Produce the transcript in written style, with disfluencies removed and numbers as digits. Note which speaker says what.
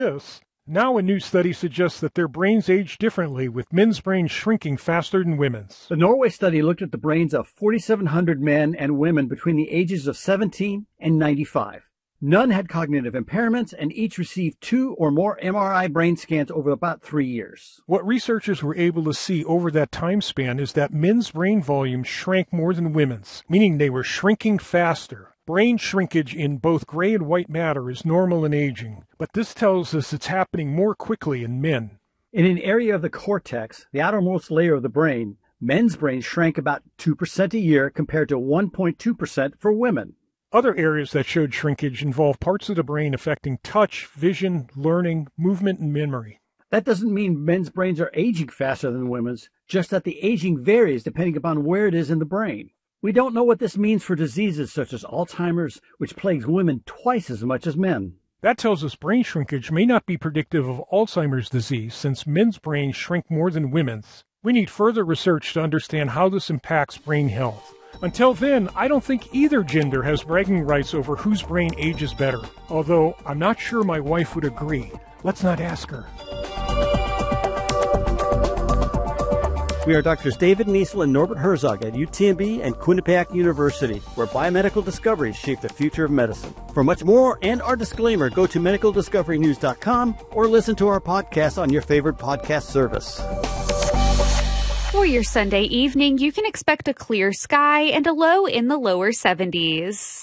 Speaker 1: this. Now a new study suggests that their brains age differently, with men's brains shrinking faster than women's.
Speaker 2: The Norway study looked at the brains of 4,700 men and women between the ages of 17 and 95. None had cognitive impairments, and each received 2 or more MRI brain scans over about 3 years.
Speaker 1: What researchers were able to see over that time span is that men's brain volume shrank more than women's, meaning they were shrinking faster. Brain shrinkage in both gray and white matter is normal in aging, but this tells us it's happening more quickly in men.
Speaker 2: In an area of the cortex, the outermost layer of the brain, men's brains shrank about 2% a year compared to 1.2% for women.
Speaker 1: Other areas that showed shrinkage involve parts of the brain affecting touch, vision, learning, movement, and memory.
Speaker 2: That doesn't mean men's brains are aging faster than women's, just that the aging varies depending upon where it is in the brain. We don't know what this means for diseases such as Alzheimer's, which plagues women twice as much as men.
Speaker 1: That tells us brain shrinkage may not be predictive of Alzheimer's disease, since men's brains shrink more than women's. We need further research to understand how this impacts brain health. Until then, I don't think either gender has bragging rights over whose brain ages better, although I'm not sure my wife would agree. Let's not ask her.
Speaker 2: We are Drs. David Niesel and Norbert Herzog at UTMB and Quinnipiac University, where biomedical discoveries shape the future of medicine. For much more and our disclaimer, go to medicaldiscoverynews.com or listen to our podcast on your favorite podcast service.
Speaker 3: For your Sunday evening, you can expect a clear sky and a low in the lower 70s.